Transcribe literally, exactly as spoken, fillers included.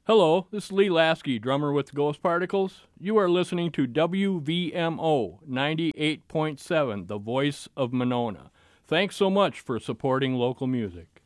Hello, this is Lee Lasky, drummer with Ghost Particles. You are listening to W V M O ninety-eight point seven, the voice of Monona. Thanks so much for supporting local music.